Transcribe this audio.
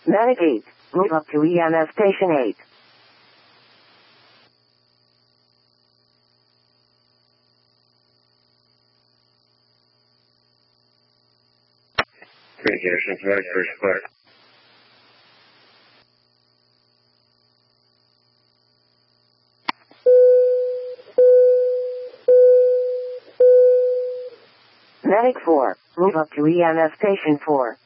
Medic 8, move up to EMS Station 8. Communications, Medic First Clark. Medic 4, move up to EMS Station 4.